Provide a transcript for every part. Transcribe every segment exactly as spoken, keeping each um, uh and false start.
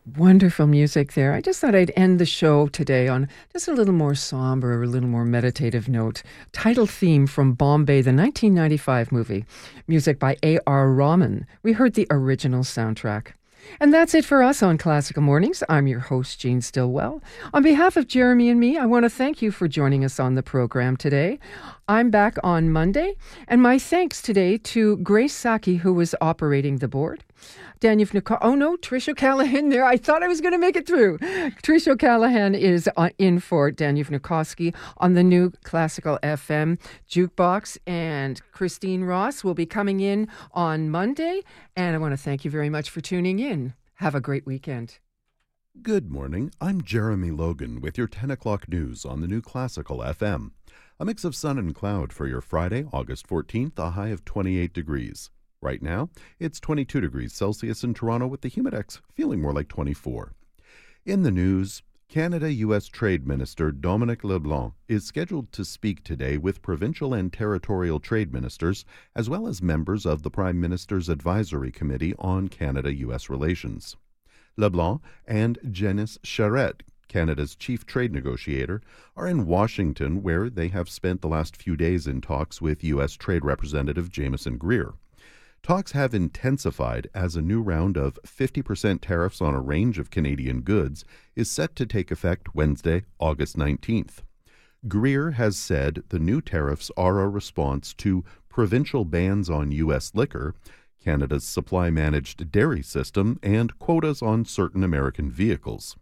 Wonderful music there. I just thought I'd end the show today on just a little more somber, a little more meditative note. Title theme from Bombay, the nineteen ninety-five movie. Music by A R. Rahman. We heard the original soundtrack. And that's it for us on Classical Mornings. I'm your host, Jean Stillwell. On behalf of Jeremy and me, I want to thank you for joining us on the program today. I'm back on Monday, and my thanks today to Grace Saki, who was operating the board. Dan Yevnikov. Oh no, Trish O'Callaghan there. I thought I was going to make it through. Trish O'Callaghan is uh, in for Dan Yevnikovsky on the new Classical F M Jukebox, and Christine Ross will be coming in on Monday. And I want to thank you very much for tuning in. Have a great weekend. Good morning. I'm Jeremy Logan with your ten o'clock news on the new Classical F M. A mix of sun and cloud for your Friday, August fourteenth, a high of twenty-eight degrees. Right now, it's twenty-two degrees Celsius in Toronto with the Humidex feeling more like twenty-four. In the news, Canada-U S Trade Minister Dominic LeBlanc is scheduled to speak today with provincial and territorial trade ministers, as well as members of the Prime Minister's Advisory Committee on Canada-U S Relations. LeBlanc and Janice Charette, Canada's chief trade negotiator, are in Washington, where they have spent the last few days in talks with U S Trade Representative Jameson Greer. Talks have intensified as a new round of fifty percent tariffs on a range of Canadian goods is set to take effect Wednesday, August nineteenth. Greer has said the new tariffs are a response to provincial bans on U S liquor, Canada's supply-managed dairy system, and quotas on certain American vehicles.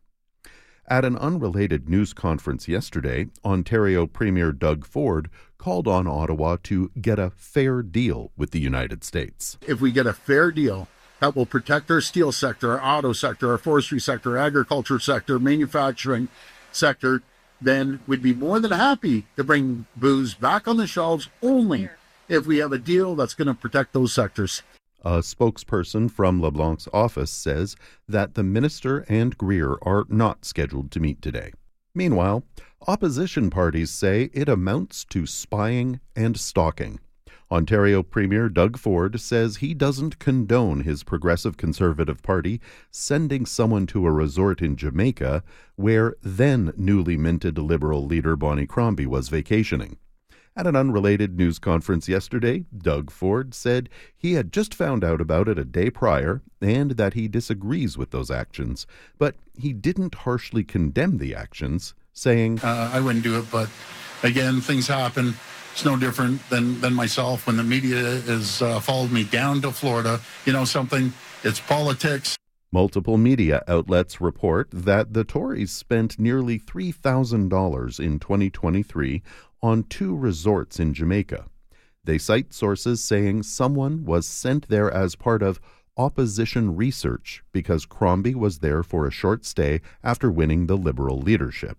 At an unrelated news conference yesterday, Ontario Premier Doug Ford called on Ottawa to get a fair deal with the United States. If we get a fair deal that will protect our steel sector, our auto sector, our forestry sector, agriculture sector, manufacturing sector, then we'd be more than happy to bring booze back on the shelves only if we have a deal that's going to protect those sectors. A spokesperson from LeBlanc's office says that the minister and Greer are not scheduled to meet today. Meanwhile, opposition parties say it amounts to spying and stalking. Ontario Premier Doug Ford says he doesn't condone his Progressive Conservative Party sending someone to a resort in Jamaica where then newly minted Liberal leader Bonnie Crombie was vacationing. At an unrelated news conference yesterday, Doug Ford said he had just found out about it a day prior and that he disagrees with those actions, but he didn't harshly condemn the actions, saying, uh, I wouldn't do it, but again, things happen. It's no different than, than myself when the media has uh, followed me down to Florida. You know something? It's politics. Multiple media outlets report that the Tories spent nearly three thousand dollars in twenty twenty-three on two resorts in Jamaica. They cite sources saying someone was sent there as part of opposition research because Crombie was there for a short stay after winning the Liberal leadership.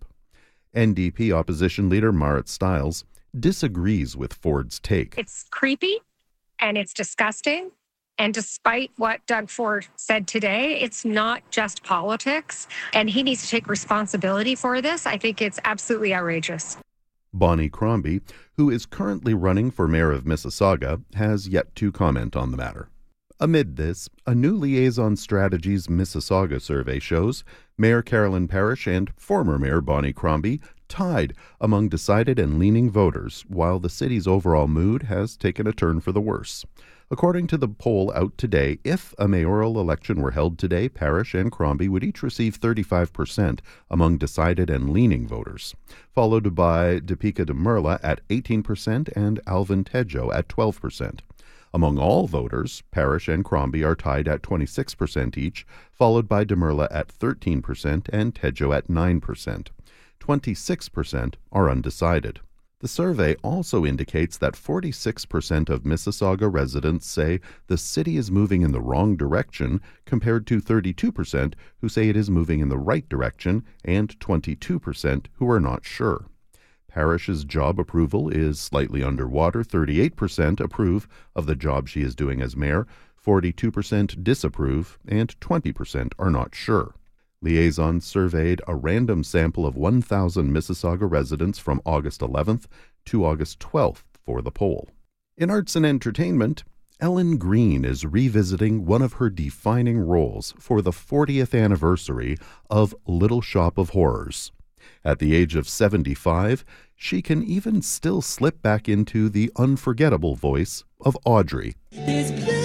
N D P opposition leader Marit Stiles disagrees with Ford's take. It's creepy and it's disgusting. And despite what Doug Ford said today, it's not just politics. And he needs to take responsibility for this. I think it's absolutely outrageous. Bonnie Crombie, who is currently running for mayor of Mississauga, has yet to comment on the matter. Amid this, a new Liaison Strategies Mississauga survey shows Mayor Carolyn Parrish and former Mayor Bonnie Crombie tied among decided and leaning voters, while the city's overall mood has taken a turn for the worse. According to the poll out today, if a mayoral election were held today, Parrish and Crombie would each receive thirty-five percent among decided and leaning voters, followed by Deepika Demirla at eighteen percent and Alvin Tejo at twelve percent. Among all voters, Parrish and Crombie are tied at twenty-six percent each, followed by Demirla at thirteen percent and Tejo at nine percent. twenty-six percent are undecided. The survey also indicates that forty-six percent of Mississauga residents say the city is moving in the wrong direction, compared to thirty-two percent who say it is moving in the right direction and twenty-two percent who are not sure. Parrish's job approval is slightly underwater. thirty-eight percent approve of the job she is doing as mayor, forty-two percent disapprove, and twenty percent are not sure. Liaison surveyed a random sample of one thousand Mississauga residents from August eleventh to August twelfth for the poll. In arts and entertainment, Ellen Greene is revisiting one of her defining roles for the fortieth anniversary of Little Shop of Horrors. At the age of seventy-five, she can even still slip back into the unforgettable voice of Audrey.